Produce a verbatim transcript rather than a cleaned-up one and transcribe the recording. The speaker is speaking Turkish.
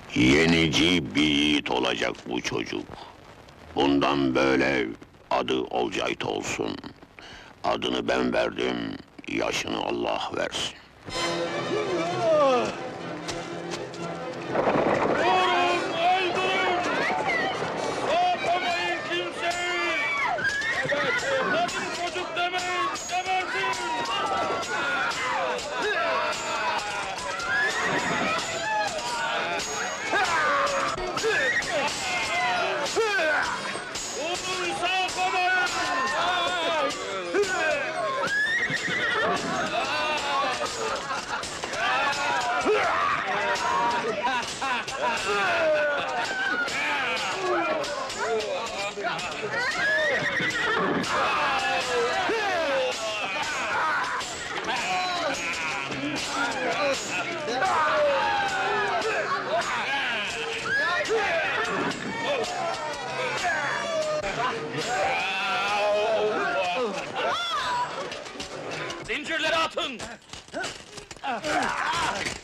Yenici bir yiğit olacak bu çocuk. Bundan böyle adı Olcayt olsun. Adını ben verdim, yaşını Allah versin. Vurun, öldürün! Sağlamayın kimseyi! Evet, kadın çocuk demeyin, gebertin! Vurun, sağlamayın! Zincirleri atın!